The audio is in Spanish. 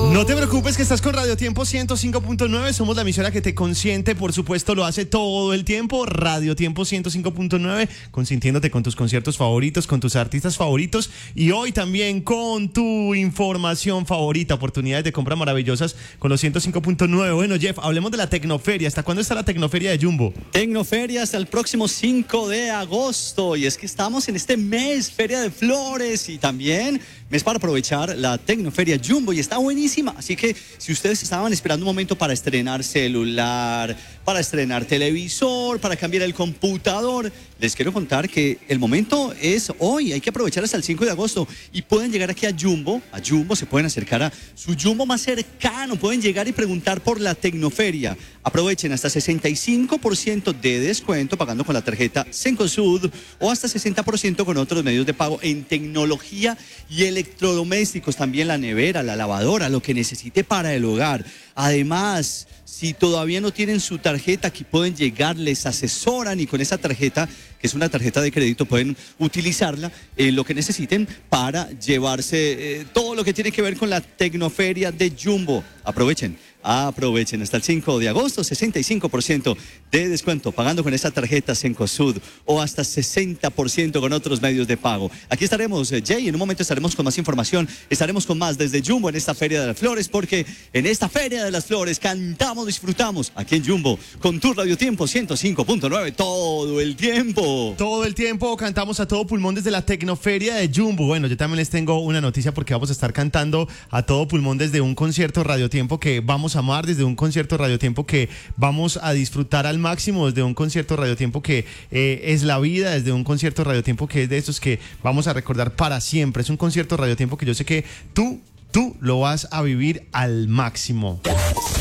No te preocupes que estás con Radio Tiempo 105.9, somos la emisora que te consiente, por supuesto lo hace todo el tiempo, Radio Tiempo 105.9, consintiéndote con tus conciertos favoritos, con tus artistas favoritos y hoy también con tu información favorita, oportunidades de compra maravillosas con los 105.9. Bueno, Jeff, hablemos de la Tecnoferia. ¿Hasta cuándo está la Tecnoferia de Jumbo? Tecnoferia hasta el próximo 5 de agosto y es que estamos en este mes, Feria de Flores y también mes para aprovechar la Tecnoferia Jumbo y está buenísima. Así que si ustedes estaban esperando un momento para estrenar celular, para estrenar televisor, para cambiar el computador, les quiero contar que el momento es hoy. Hay que aprovechar hasta el 5 de agosto y pueden llegar aquí a Jumbo, se pueden acercar a su Jumbo más cercano, pueden llegar y preguntar por la Tecnoferia. Aprovechen hasta 65% de descuento pagando con la tarjeta Cencosud o hasta 60% con otros medios de pago en tecnología y electrodomésticos, también la nevera, la lavadora, lo que necesite para el hogar. Además, si todavía no tienen su tarjeta, aquí pueden llegar, les asesoran y con esa tarjeta, que es una tarjeta de crédito, pueden utilizarla en lo que necesiten para llevarse todo lo que tiene que ver con la Tecnoferia de Jumbo. Aprovechen hasta el 5 de agosto, 65% de descuento pagando con esa tarjeta Cencosud o hasta 60% con otros medios de pago. Aquí estaremos, Jay, en un momento estaremos con más información, estaremos con más desde Jumbo en esta Feria de las Flores, porque en esta Feria de las Flores cantamos, disfrutamos aquí en Jumbo con tu Radio Tiempo 105.9 todo el tiempo. Todo el tiempo cantamos a todo pulmón desde la Tecnoferia de Jumbo. Bueno, yo también les tengo una noticia porque vamos a estar cantando a todo pulmón desde un concierto Radio Tiempo que vamos a amar, desde un concierto Radio Tiempo que vamos a disfrutar al máximo, desde un concierto Radio Tiempo que es la vida, desde un concierto Radio Tiempo que es de esos que vamos a recordar para siempre. Es un concierto Radio Tiempo que yo sé que tú lo vas a vivir al máximo.